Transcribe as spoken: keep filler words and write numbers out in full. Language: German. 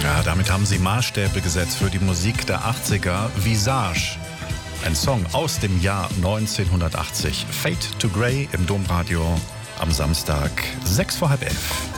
Ja, damit haben sie Maßstäbe gesetzt für die Musik der achtziger. Visage, ein Song aus dem Jahr neunzehnhundertachtzig. Fade to Grey im Domradio am Samstag, sechs vor halb elf.